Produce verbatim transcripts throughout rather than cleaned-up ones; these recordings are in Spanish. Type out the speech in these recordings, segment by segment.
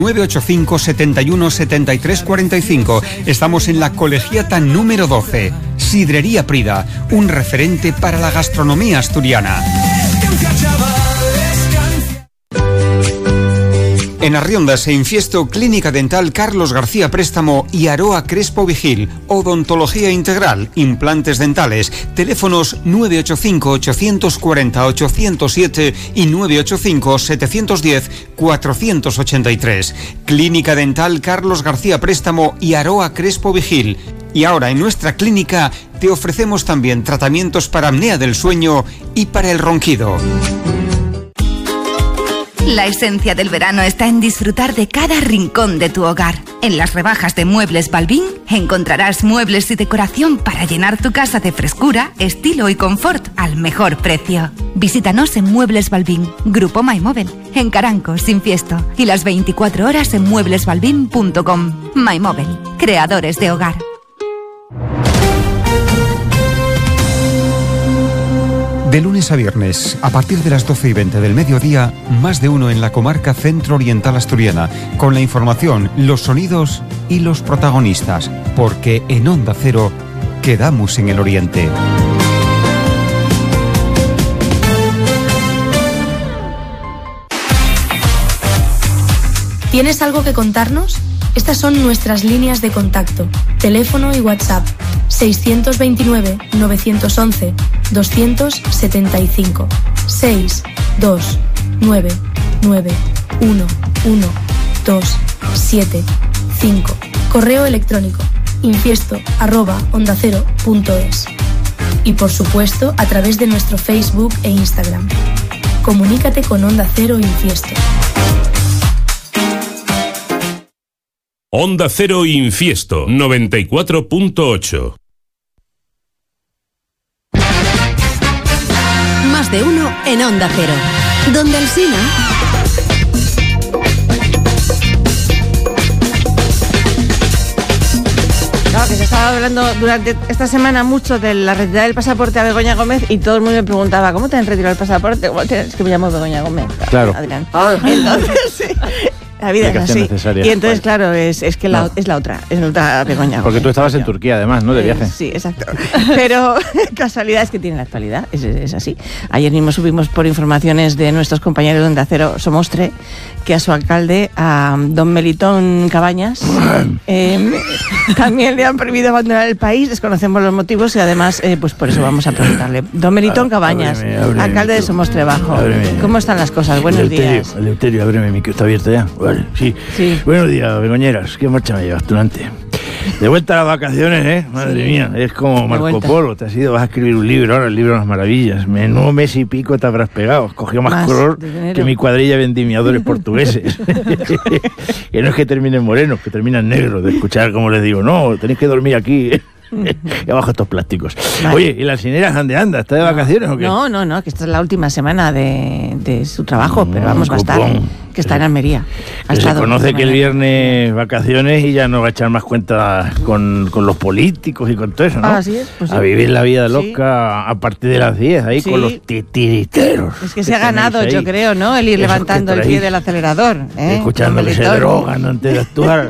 nueve ocho cinco, setenta y uno, setenta y tres cuarenta y cinco. Estamos en la Colegiata número doce. Sidrería Prida, un referente para la gastronomía asturiana. En Arriondas e Infiesto, Clínica Dental Carlos García Préstamo y Aroa Crespo Vigil. Odontología integral, implantes dentales. Teléfonos nueve ocho cinco, ocho cuatro cero, ocho cero siete y nueve ocho cinco, siete uno cero, cuatro ocho tres. Clínica Dental Carlos García Préstamo y Aroa Crespo Vigil. Y ahora en nuestra clínica te ofrecemos también tratamientos para apnea del sueño y para el ronquido. La esencia del verano está en disfrutar de cada rincón de tu hogar. En las rebajas de Muebles Balbín encontrarás muebles y decoración para llenar tu casa de frescura, estilo y confort al mejor precio. Visítanos en Muebles Balbín, Grupo MyMóvil, en Carancos, Infiesto, y las veinticuatro horas en muebles balbín punto com. MyMóvil, creadores de hogar. De lunes a viernes, a partir de las doce y veinte del mediodía, Más de Uno en la comarca centro-oriental asturiana, con la información, los sonidos y los protagonistas, porque en Onda Cero quedamos en el oriente. ¿Tienes algo que contarnos? Estas son nuestras líneas de contacto, teléfono y WhatsApp, seiscientos veintinueve, novecientos once, doscientos setenta y cinco, seis dos nueve nueve uno uno dos siete cinco. Correo electrónico, infiesto arroba onda cero punto es. Y por supuesto a través de nuestro Facebook e Instagram. Comunícate con Onda Cero Infiesto. Onda Cero Infiesto noventa y cuatro punto ocho. Más de Uno en Onda Cero. Donde Alsina. Claro, que se estaba hablando durante esta semana mucho de la retirada del pasaporte a Begoña Gómez y todo el mundo me preguntaba, ¿cómo te han retirado el pasaporte? Es que me llamo Begoña Gómez. Claro. Adrián. Entonces, sí. La vida es así. Necesaria. Y entonces, bueno, claro, es, es que la, no. es la otra, es la otra Begoña. Porque tú estabas en Turquía, además, ¿no? De viaje. Eh, sí, exacto. Pero casualidad es que tiene la actualidad, es, es así. Ayer mismo subimos por informaciones de nuestros compañeros de Onda Cero Somostre que a su alcalde, a don Melitón Cabañas, eh, también le han prohibido abandonar el país. Desconocemos los motivos y además, eh, pues por eso vamos a preguntarle. Don Melitón Cabañas, ábreme, ábreme, alcalde de Somostre Bajo. Ábreme. ¿Cómo están las cosas? Buenos Eleuterio, días. Eleuterio, ábreme, mi que está abierto ya. Vale, sí. sí. Buenos días, Begoñeras. ¿Qué marcha me llevas tú antes? De vuelta a las vacaciones, ¿eh? Madre sí. mía, es como Marco Polo. Te has ido, vas a escribir un libro ahora, el libro de las maravillas. Menudo mes y pico te habrás pegado. Has cogido más, más color que mi cuadrilla de vendimiadores portugueses. Que no es que terminen morenos, que terminan negros. De escuchar como les digo, no, tenéis que dormir aquí, ¿eh? Y abajo estos plásticos. Vale. Oye, ¿y la Alsinera dónde anda? ¿Está de vacaciones o qué? No, no, no, que esta es la última semana de, de su trabajo, no, pero vamos, va a estar, que está en Almería. Ha se conoce que el viernes vacaciones y ya no va a echar más cuenta con, con los políticos y con todo eso, ¿no? Ah, así es. Pues a sí. vivir la vida loca sí. a partir de las diez, ahí sí. con los titiriteros. Es que se ha ganado, yo creo, ¿no? El ir eso levantando el pie del acelerador, ¿eh? Escuchando que se drogan antes de actuar.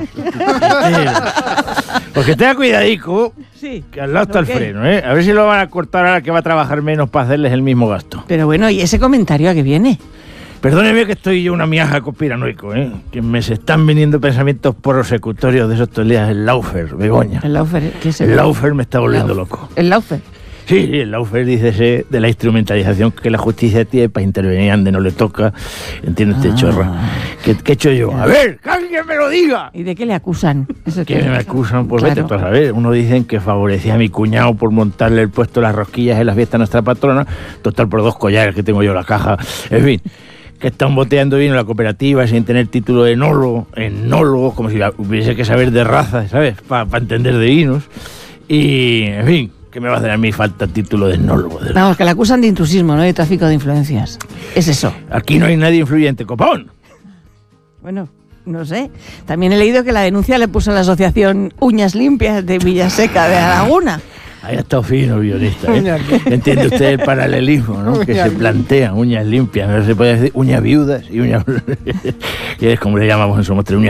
Porque tenga cuidadico, sí, que al lado está el freno, ¿eh? A ver si lo van a cortar ahora que va a trabajar menos para hacerles el mismo gasto. Pero bueno, ¿y ese comentario a qué viene? Perdóneme que estoy yo una miaja conspiranoico, ¿eh? Que me se están viniendo pensamientos prosecutorios de esos estos días. El Laufer, Begoña. ¿El Laufer? ¿Qué es el, el Laufer? Me está volviendo loco. ¿El Laufer? Sí, sí, el Laufer dice de la instrumentalización que la justicia tiene para intervenir donde no le toca. ¿Entiendes, ah. este chorra? ¿Qué, ¿Qué he hecho yo? A ver, que alguien me lo diga. ¿Y de qué le acusan? Eso ¿Qué me acusan? Pues claro. Vete para saber. Uno dicen que favorecía a mi cuñado por montarle el puesto de las rosquillas en las fiestas de nuestra patrona. Total, por dos collares que tengo yo en la caja. En fin, que están boteando vino en la cooperativa sin tener título de enólogo, enólogo, como si hubiese que saber de raza, ¿sabes? Para pa entender de vinos. Y, en fin, que me va a hacer a mí falta título de enólogo. De Vamos, que le acusan de intrusismo, ¿no? De tráfico de influencias. Es eso. Aquí no hay nadie influyente, copón. Bueno, no sé. También he leído que la denuncia le puso a la asociación Uñas Limpias de Villaseca de la Laguna. Ahí ha estado fino el guionista, ¿eh? Entiende usted el paralelismo, ¿no? Que se plantean uñas limpias, no se puede decir uñas viudas y uñas... que es como le llamamos en Somos Tres, uñas